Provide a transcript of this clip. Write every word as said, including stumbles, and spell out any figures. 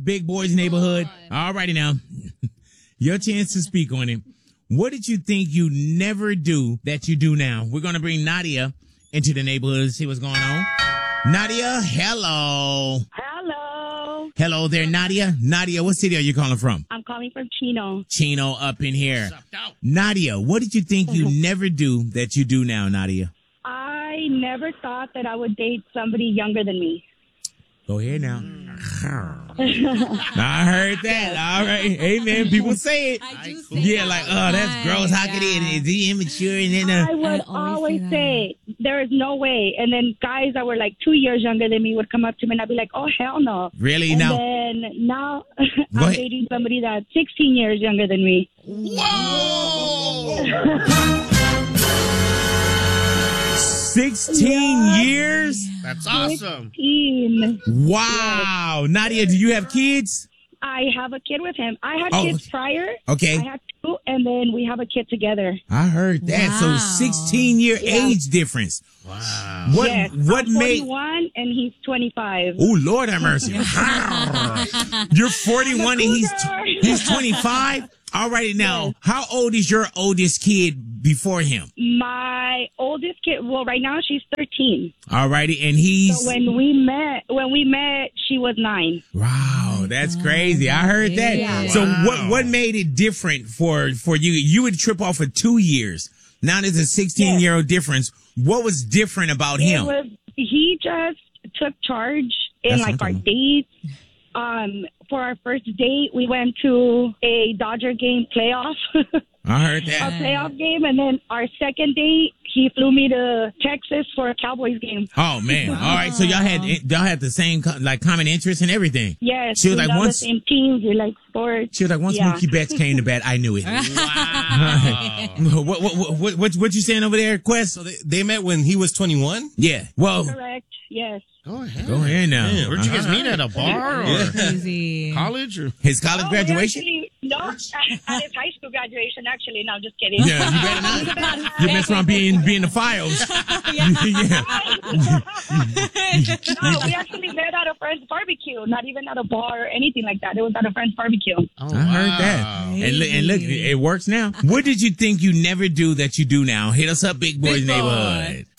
Big Boys Neighborhood. All righty now. Your chance to speak on it. What did you think you never do that you do now? We're going to bring Nadia into the neighborhood to see what's going on. Nadia, hello. Hello. Hello there, Nadia. Nadia, what city are you calling from? I'm calling from Chino. Chino up in here. Nadia, what did you think you never do that you do now, Nadia? I never thought that I would date somebody younger than me. Go ahead now. I heard that. All right. Amen. People say it. I do say Yeah, that like, all oh, the that's time. gross. How could Yeah. it? Is he immature? And then, uh, I would I always always say say, there is no way. And then guys that were like two years younger than me would come up to me and I'd be like, oh, hell no. really? And Now, then now Go I'm ahead. dating somebody that's sixteen years younger than me. sixteen years? That's awesome. sixteen. Wow. Nadia, do you have kids? I have a kid with him. I had Oh, kids prior. okay. I had two, and then we have a kid together. I heard that. So Wow. sixteen year Yeah. age difference. Wow. What, Yes, what I'm made, forty-one and he's twenty-five. oh, Lord have mercy. You're forty-one and he's, he's twenty-five? All right. Now, how old is your oldest kid before him? My oldest kid, well, right now she's thirteen. All righty. And he's, So when we met, when we met, she was nine. wow, that's crazy. I heard that. Yeah. So Wow. what, what made it different for, for you? You would trip off for two years. Now there's a sixteen year old difference. What was different about It him? was, he just took charge in That's like what our I'm dates. Um, for our first date, we went to a Dodger game playoff, I heard a that. playoff game, and then our second date, he flew me to Texas for a Cowboys game. Oh man. All right. So y'all had, y'all had the same, co- like common interests and everything. Yes, She was we like, love once- the same teams. We like sports. She was like, once Yeah. Mookie Betts came to bat, I knew it. Wow. what, what, what, what, what, what you saying over there, Quest? So they, they met when he was twenty-one? Yeah. Well, Correct. Yes. Go ahead. go ahead now. Damn. Where'd you guys meet at? A bar or Crazy. college or? His college Oh, we graduation? actually- no, at his high school graduation, actually. No, just kidding. Yeah, you better not. You mess around being, being the files. yeah. No, we actually met at a friend's barbecue, not even at a bar or anything like that. It was at a friend's barbecue. Oh, I heard that. wow. And, li- and look, it works now. What did you think you never do that you do now? Hit us up, Big Boys Big Boy. Neighborhood.